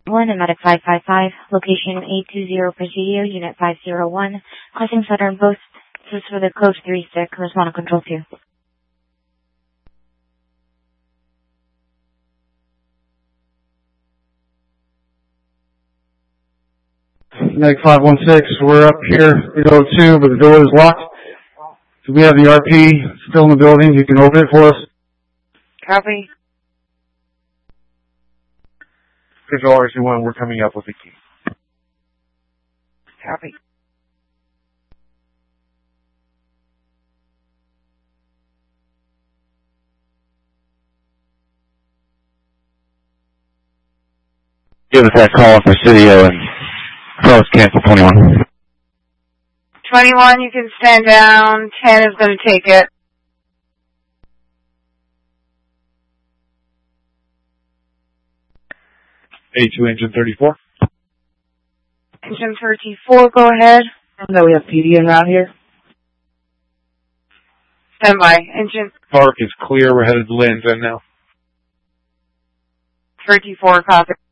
1 and Medic 555, location 820 Presidio, Unit 501, crossing Southern Post. This is for the Code 36, respond to Control 2. Medic 516, we're up here, 802, but the door is locked. So we have the RP still in the building. You can open it for us. Copy. Control RC1, we're coming up with a key. Copy. Give us that call in Presidio and close cancel 21. 21, you can stand down. 10 is going to take it. A2 engine 34. Engine 34, go ahead. No, we have PD en route here. Stand by. Engine Park is clear. We're headed to Land's End now. 34, copy.